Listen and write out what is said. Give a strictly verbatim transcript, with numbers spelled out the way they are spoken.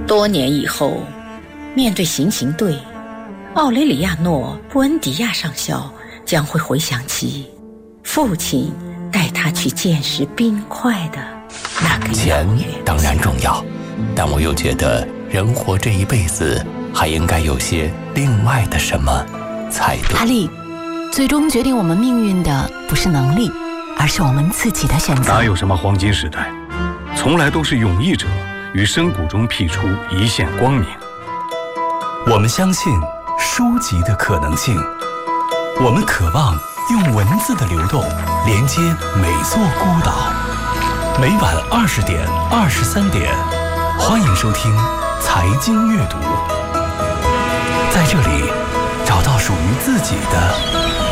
多年以后，面对行刑队，奥雷里亚诺·布恩迪亚上校将会回想起父亲带他去见识冰块的那个钱当然重要，但我又觉得人活这一辈子还应该有些另外的什么才对。 阿力，最终决定我们命运的不是能力，而是我们自己的选择。 哪有什么黄金时代，从来都是勇毅者于深谷中辟出一线光明。 我们相信书籍的可能性，我们渴望用文字的流动连接每座孤岛。每晚二十点、二十三点，欢迎收听财经阅读，在这里找到属于自己的